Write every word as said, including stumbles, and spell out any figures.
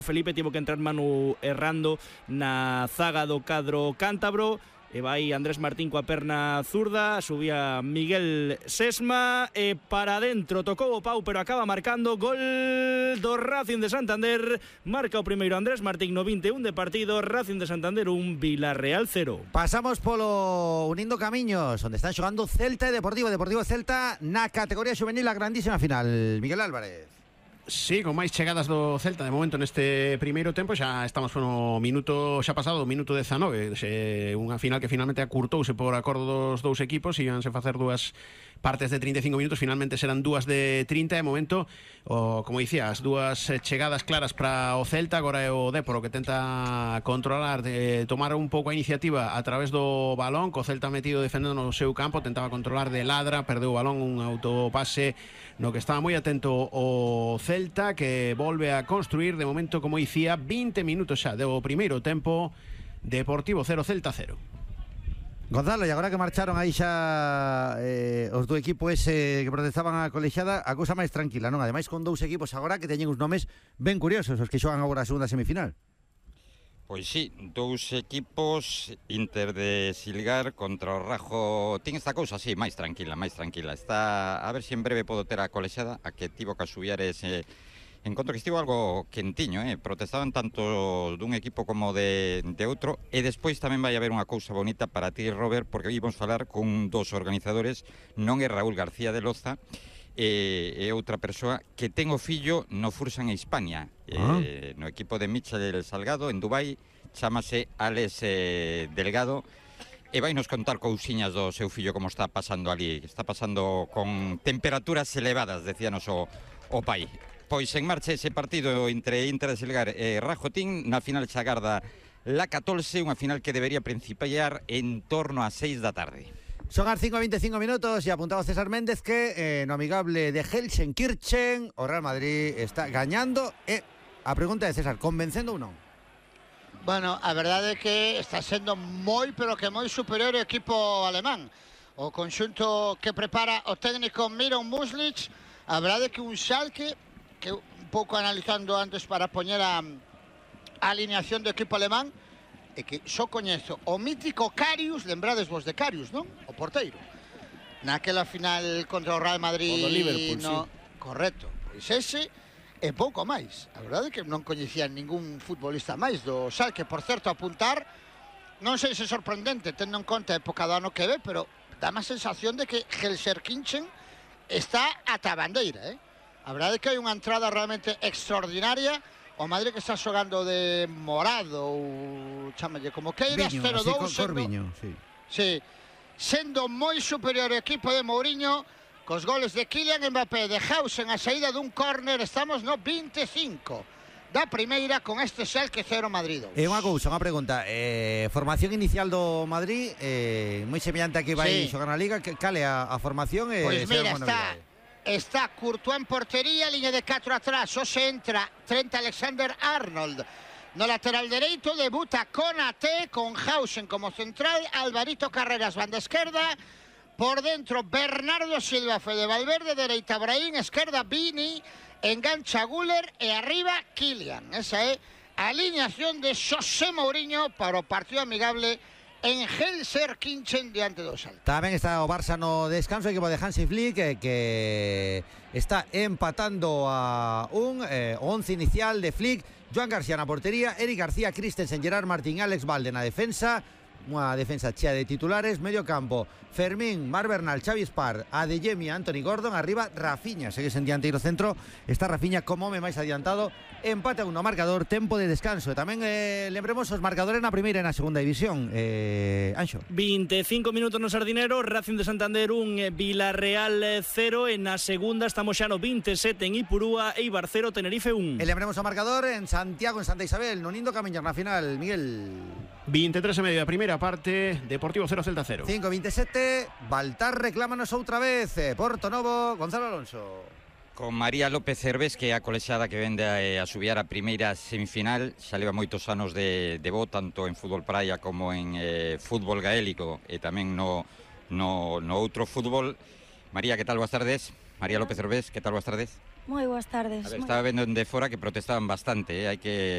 Felipe tivo que entrar Manu errando na zaga do cadro cántabro. E vai Andrés Martín coa perna zurda, subía Miguel Sesma e para dentro tocou o pau, pero acaba marcando gol do Racing de Santander. Marca o primeiro Andrés Martín no vinte e un de partido. Racing de Santander un, Villarreal cero. Pasamos polo Unindo Camiños, onde están xogando Celta e Deportivo Deportivo Celta na categoría xuvenil, a grandísima final. Miguel Álvarez. Sí, con máis chegadas do Celta de momento neste primeiro tempo. Xa estamos no minuto xa pasado, o minuto dezanove, xe, unha final que finalmente acurtouse por acordo dos dous equipos. Íbanse facer dúas partes de trinta e cinco minutos, finalmente serán dúas de trinta. De momento, o, como dicía, as dúas chegadas claras para o Celta. Agora é o Dépor que tenta controlar, de tomar un pouco a iniciativa a través do balón, co Celta metido defendendo no seu campo. Tentaba controlar de ladra, perdeu o balón, un autopase no que estaba moi atento o Celta, que volve a construir. De momento, como dicía, vinte minutos xa do primeiro tempo. Deportivo cero, Celta cero. Gonzalo, e agora que marcharon aí xa eh, os do equipo ese que protestaban a colexiada, a cousa máis tranquila, non? Ademais con dous equipos agora que teñen uns nomes ben curiosos, os que xogan agora a segunda semifinal. Pois sí, dous equipos, Inter de Silgar contra o Rajo. Ten esta cousa así, máis tranquila, máis tranquila. Está, a ver se en breve podo ter a colexada, a que tivo que asubiar ese encontro que estivo algo quentiño, eh? Protestaban tanto dun equipo como de, de outro. E despois tamén vai haber unha cousa bonita para ti, Robert, porque íbamos falar con dos organizadores, non é Raúl García de Loza, e, e outra persoa que ten o fillo no Fursan Hispania, ah. eh, no equipo de Michel Salgado en Dubai. Chámase Alex eh, Delgado e vai nos contar cousiñas do seu fillo, como está pasando ali. Está pasando con temperaturas elevadas, decíanos o, o pai. Pois en marcha ese partido entre Inter de Silgar e Rajotín. Na final xa agarda la catorce, unha final que debería principiar en torno a seis da tarde. Son as cinco e veinticinco minutos e apuntaba César Méndez que eh, no amigable de Gelsenkirchen o Real Madrid está gañando. E a pregunta de César, convencendo ou non? Bueno, a verdade é que está sendo moi, pero que moi superior o equipo alemán. O conxunto que prepara o técnico Miron Muslic. A verdade é que un Schalke, que un pouco analizando antes para poñer a, a alineación do equipo alemán, é que só coñezo o mítico Karius, lembrades vos de Karius, non? O porteiro. Naquela final contra o Real Madrid. O do Liverpool, no... sí. Correcto. Pois ese e pouco máis. A verdade é que non coñecía ningún futbolista máis do Schalke. Por certo, apuntar, non sei se sorprendente, tendo en conta a época do ano que ve, pero dá má sensación de que Gelsenkirchen está ata a bandeira, eh? A verdade é que hai unha entrada realmente extraordinaria. O Madrid que está xogando de morado, ou chámalle como queiras, cero dous, sendo, sí. Sí, sendo moi superior o equipo de Mourinho, cos goles de Kylian Mbappé, de Hausen a saída dun córner. Estamos no vinte e cinco da primeira con este Schalke cero Madrid dous. E unha cousa, unha pregunta, eh, formación inicial do Madrid, eh, moi semellante a que vai sí. xogar na Liga, cal é a, a formación? Eh, pois mira, está... Está Courtois en portería, liña de catro atrás, o se entra Trent Alexander-Arnold. No lateral dereito debuta Konaté con Hausen como central, Alvarito Carreras banda esquerda, por dentro Bernardo Silva, Fede Valverde, dereita Brahim, esquerda Vini, engancha Güler e arriba Kylian. Esa é a alineación de Xosé Mourinho para o partido amigable en Gelsenkirchen diante do Schalke. Tamén está o Barça no descanso, equipo de Hansi Flick, eh, que está empatando a un eh, once inicial de Flick. Joan García na portería, Eric García, Christensen, Gerard Martín, Alex Valde na defensa. Unha defensa chea de titulares. Medio campo, Fermín, Mar Bernal, Xavi Espar, Adeyemi, Anthony Gordon. Arriba, Rafinha, segue en dianteiro centro. Está Rafinha como home máis adiantado. Empate a uno marcador, tempo de descanso. E tamén eh, lembremos os marcadores na primeira e na segunda división. eh, Anxo, vinte e cinco minutos no Sardinero. Racing de Santander un, Villarreal cero. En na segunda estamos xa no vinte e sete en Ipurúa, Eibar cero, Tenerife un. E lembremos o marcador en Santiago, en Santa Isabel, no Nindo Camiñar na final. Miguel. vinte e tres e medio da primeira parte, Deportivo cero, Celta cero. cinco veintisiete, Baltar reclámanos outra vez. eh, Porto Novo, Gonzalo Alonso. Con María López Cervés, que é a colexada que vende a, a subiar a primeira semifinal. Xa leva moitos anos de, de bo, tanto en fútbol praia como en eh, fútbol gaélico e tamén no, no, no outro fútbol. María, que tal? Boas tardes. María López Cervés, que tal? Boas tardes. Moi boas tardes. A ver, estaba vendo de fora que protestaban bastante, eh? Hai que